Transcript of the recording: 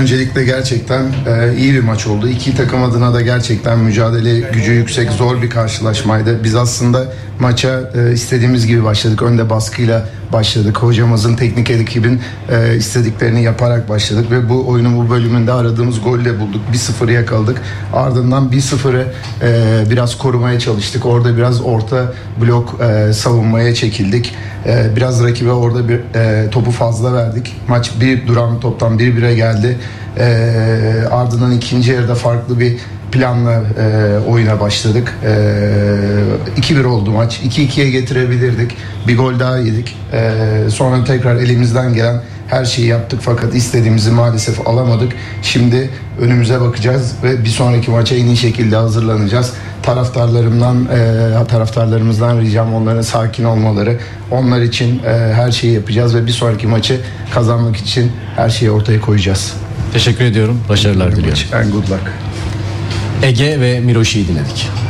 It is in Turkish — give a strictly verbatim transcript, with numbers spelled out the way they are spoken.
Öncelikle gerçekten e, iyi bir maç oldu. İki takım adına da gerçekten mücadele gücü yüksek, zor bir karşılaşmaydı. Biz aslında maça e, istediğimiz gibi başladık. Önde baskıyla başladık. Hocamızın, teknik ekibin e, istediklerini yaparak başladık ve bu oyunun bu bölümünde aradığımız golle bulduk. bir sıfırı yakaladık. Ardından bir sıfırı e, biraz korumaya çalıştık. Orada biraz orta blok e, savunmaya çekildik. E, biraz rakibe orada bir e, topu fazla verdik. Maç bir duran toptan bir bire geldi. E, ardından ikinci yarıda farklı bir planla e, oyuna başladık. E, iki bir oldu maç. iki ikiye getirebilirdik. Bir gol daha yedik. E, sonra tekrar elimizden gelen her şeyi yaptık fakat istediğimizi maalesef alamadık. Şimdi önümüze bakacağız ve bir sonraki maça en iyi şekilde hazırlanacağız. Taraftarlarımdan, e, taraftarlarımızdan ricam onların sakin olmaları. Onlar için e, her şeyi yapacağız ve bir sonraki maçı kazanmak için her şeyi ortaya koyacağız. Teşekkür ediyorum. Başarılar diliyorum. And good luck. Ege ve Miroşi'yi dinledik.